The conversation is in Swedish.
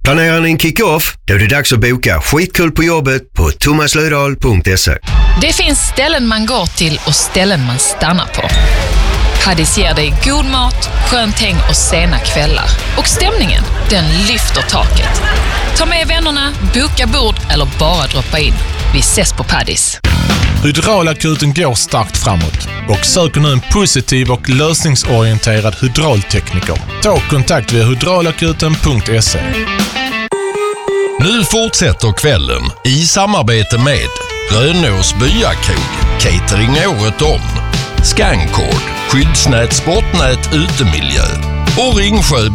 Planerar ni en kick-off? Då är det dags att boka skitkul på jobbet på thomaslödahl.se. Det finns ställen man går till och ställen man stannar på. Paddis ger dig god mat, skönt häng och sena kvällar. Och stämningen, den lyfter taket. Ta med vännerna, boka bord eller bara droppa in. Vi ses på Paddis. Hydraulakuten går starkt framåt och söker nu en positiv och lösningsorienterad hydraultekniker. Ta kontakt via hydraulakuten.se. Nu fortsätter kvällen i samarbete med Rönås Byakrog, catering året om, Scancord, skyddsnät, sportnät, utemiljö och Ringsjö